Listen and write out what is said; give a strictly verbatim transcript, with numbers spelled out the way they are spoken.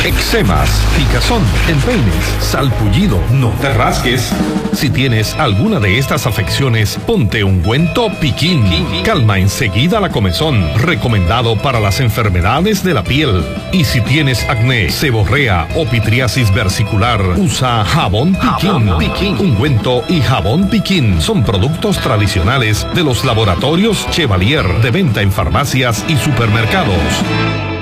Eczemas, picazón, empeines, salpullido, no te rasques. Si tienes alguna de estas afecciones, ponte ungüento Piquín. Calma enseguida la comezón, recomendado para las enfermedades de la piel. Y si tienes acné, seborrea o pitriasis versicular, usa jabón Piquín. Piquín. Ungüento y jabón Piquín son productos tradicionales de los laboratorios Chevalier, de venta en farmacias y supermercados.